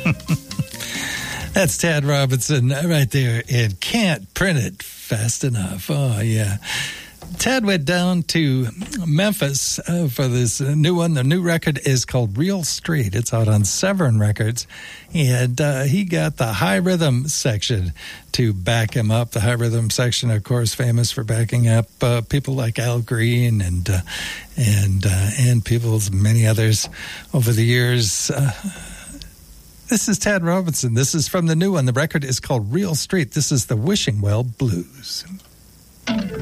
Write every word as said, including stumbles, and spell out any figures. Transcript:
That's Tad Robinson right there and Can't Print It Fast Enough. Oh, yeah. Tad went down to Memphis uh, for this new one. The new record is called Real Street. It's out on Severn Records. And uh, he got the High Rhythm section to back him up. The High Rhythm section, of course, famous for backing up uh, people like Al Green and uh, and uh, and people, many others over the years. Uh, this is Tad Robinson. This is from the new one. The record is called Real Street. This is the Wishing Well Blues.